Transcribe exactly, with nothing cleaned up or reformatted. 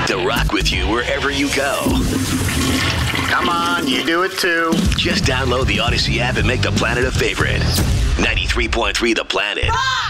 to rock with you wherever you go. Come on, you do it too. Just download the Odyssey app and make the planet a favorite. ninety-three point three The Planet. Rock!